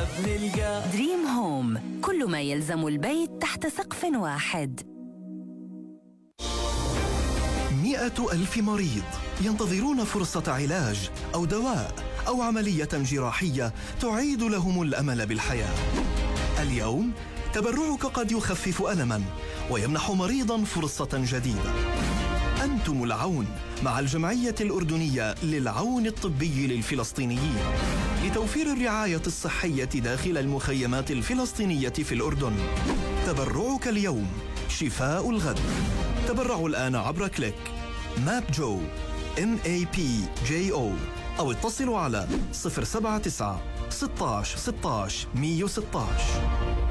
نلقى دريم هوم، كل ما يلزم البيت تحت سقف واحد. 100,000 مريض ينتظرون فرصة علاج أو دواء أو عملية جراحية تعيد لهم الأمل بالحياة. اليوم تبرعك قد يخفف ألماً ويمنح مريضاً فرصة جديدة. أنتم العون مع الجمعية الأردنية للعون الطبي للفلسطينيين لتوفير الرعاية الصحية داخل المخيمات الفلسطينية في الأردن. تبرعك اليوم شفاء الغد. تبرعوا الآن عبر كليك MAPJO MAPJO أو اتصلوا على 079 16 16 116.